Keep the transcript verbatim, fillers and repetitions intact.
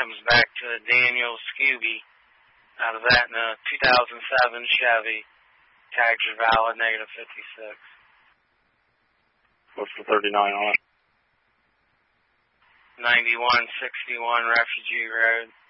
comes back to a Daniel Scooby out of that in a two thousand seven Chevy. Tags are valid, negative fifty-six. What's the thirty-nine on it? ninety-one sixty-one Refugee Road.